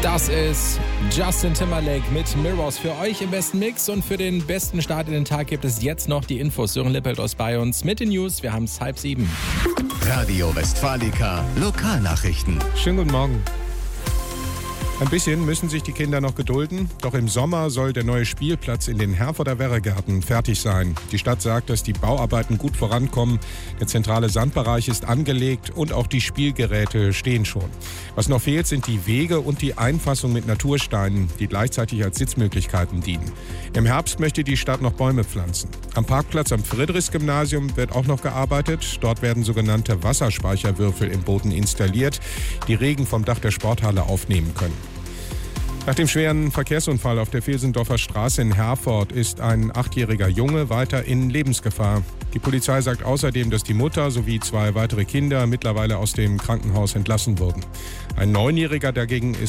Das ist Justin Timberlake mit Mirrors für euch im besten Mix, und für den besten Start in den Tag gibt es jetzt noch die Infos. Sören Lippelt ist bei uns mit den News. Wir haben es 6:30. Radio Westfalica Lokalnachrichten. Schönen guten Morgen. Ein bisschen müssen sich die Kinder noch gedulden, doch im Sommer soll der neue Spielplatz in den Herforder Werregärten fertig sein. Die Stadt sagt, dass die Bauarbeiten gut vorankommen, der zentrale Sandbereich ist angelegt und auch die Spielgeräte stehen schon. Was noch fehlt, sind die Wege und die Einfassung mit Natursteinen, die gleichzeitig als Sitzmöglichkeiten dienen. Im Herbst möchte die Stadt noch Bäume pflanzen. Am Parkplatz am Friedrichs-Gymnasium wird auch noch gearbeitet. Dort werden sogenannte Wasserspeicherwürfel im Boden installiert, die Regen vom Dach der Sporthalle aufnehmen können. Nach dem schweren Verkehrsunfall auf der Vilsendorfer Straße in Herford ist ein 8-jähriger Junge weiter in Lebensgefahr. Die Polizei sagt außerdem, dass die Mutter sowie 2 weitere Kinder mittlerweile aus dem Krankenhaus entlassen wurden. Ein 9-jähriger dagegen ist